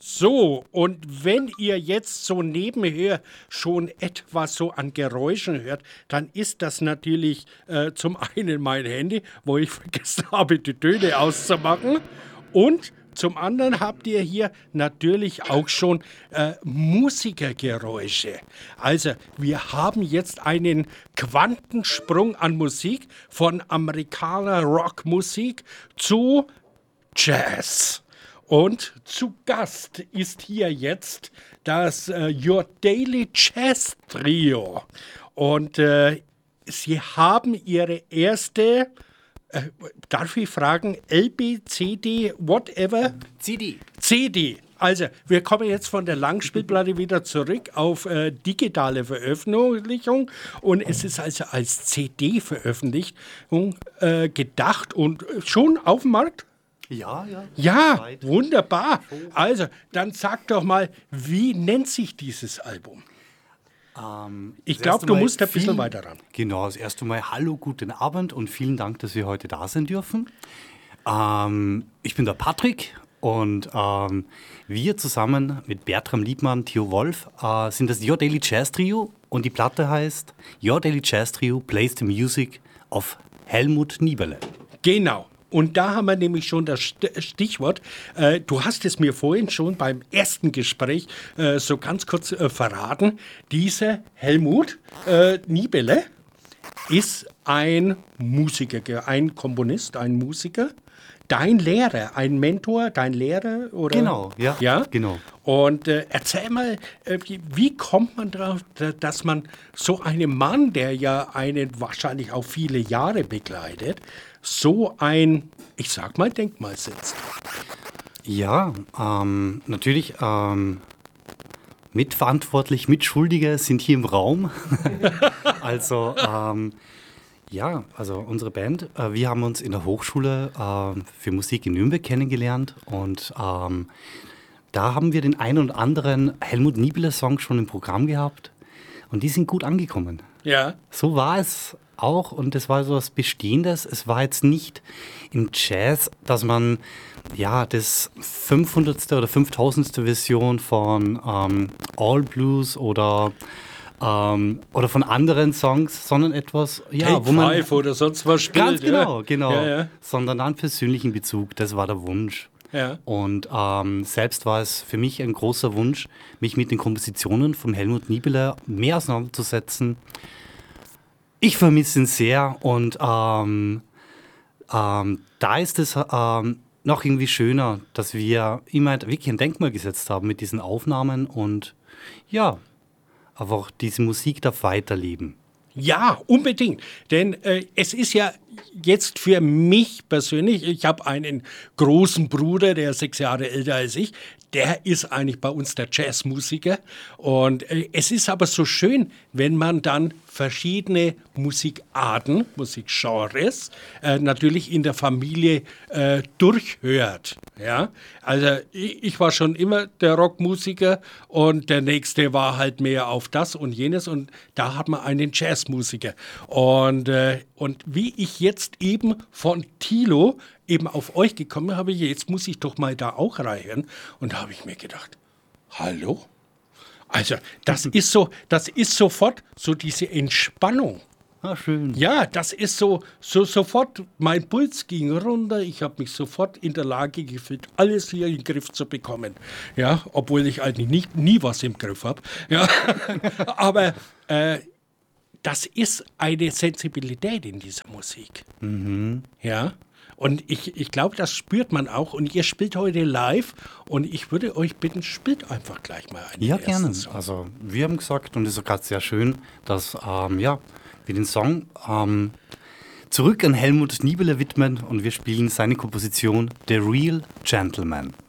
So, und wenn ihr jetzt so nebenher schon etwas so an Geräuschen hört, dann ist das natürlich zum einen mein Handy, wo ich vergessen habe, die Töne auszumachen. Und zum anderen habt ihr hier natürlich auch schon Musikergeräusche. Also, wir haben jetzt einen Quantensprung an Musik von Amerikaner Rockmusik zu Jazz. Und zu Gast ist hier jetzt das Your Daily Jazz Trio. Und sie haben ihre erste, darf ich fragen, LP, CD, whatever? CD. Also, wir kommen jetzt von der Langspielplatte wieder zurück auf digitale Veröffentlichung. Und es ist also als CD-Veröffentlichung gedacht und schon auf dem Markt? Ja. Ja, wunderbar. Also, dann sag doch mal, wie nennt sich dieses Album? Ich glaube, du musst ein bisschen weiter ran. Genau, das erste Mal hallo, guten Abend und vielen Dank, dass wir heute da sein dürfen. Ich bin der Patrick und wir zusammen mit Bertram Liebmann, Theo Wolf sind das Your Daily Jazz Trio und die Platte heißt Your Daily Jazz Trio Plays the Music of Helmut Niebele. Genau. Und da haben wir nämlich schon das Stichwort. Du hast es mir vorhin schon beim ersten Gespräch so ganz kurz verraten. Dieser Helmut Niebele ist ein Musiker, ein Komponist, ein Musiker. Dein Lehrer, ein Mentor, dein Lehrer? Oder? Genau, ja, genau. Und erzähl mal, wie kommt man darauf, dass man so einem Mann, der ja einen wahrscheinlich auch viele Jahre begleitet, so ein, ich sag mal, Denkmal setzt? Ja, natürlich mitverantwortlich, Mitschuldige sind hier im Raum. Also, also unsere Band, wir haben uns in der Hochschule für Musik in Nürnberg kennengelernt und da haben wir den einen oder anderen Helmut Niebele-Song schon im Programm gehabt und die sind gut angekommen. Ja. So war es auch und das war so was Bestehendes. Es war jetzt nicht im Jazz, dass man das 500. oder 5000. Version von All Blues oder von anderen Songs, sondern etwas, Take wo man Five oder sonst was spielt. Ganz genau. Ja. Sondern einen persönlichen Bezug, das war der Wunsch. Ja. Und selbst war es für mich ein großer Wunsch, mich mit den Kompositionen von Helmut Niebele mehr auseinanderzusetzen. Ich vermisse ihn sehr und da ist es noch irgendwie schöner, dass wir ihm halt wirklich ein Denkmal gesetzt haben mit diesen Aufnahmen und einfach diese Musik darf weiterleben. Ja, unbedingt. Denn es ist ja jetzt für mich persönlich, ich habe einen großen Bruder, der ist 6 Jahre älter als ich, der ist eigentlich bei uns der Jazzmusiker. Und es ist aber so schön, wenn man dann verschiedene Musikarten, Musikgenres, natürlich in der Familie durchhört. Ja? Also ich war schon immer der Rockmusiker und der nächste war halt mehr auf das und jenes und da hat man einen Jazzmusiker. Und wie ich jetzt eben von Thilo eben auf euch gekommen habe, jetzt muss ich doch mal da auch reinhören. Und da habe ich mir gedacht, hallo? Also das ist sofort so diese Entspannung. Ah, schön. Ja, das ist so sofort, mein Puls ging runter, ich habe mich sofort in der Lage gefühlt, alles hier in den Griff zu bekommen. Ja, obwohl ich eigentlich nie was im Griff habe. Ja, aber das ist eine Sensibilität in dieser Musik. Mhm. Ja, und ich glaube, das spürt man auch. Und ihr spielt heute live und ich würde euch bitten, spielt einfach gleich mal einen Ja, ersten gerne. Song. Also wir haben gesagt, und das ist gerade sehr schön, dass wir den Song zurück an Helmut Niebele widmen und wir spielen seine Komposition The Real Gentleman.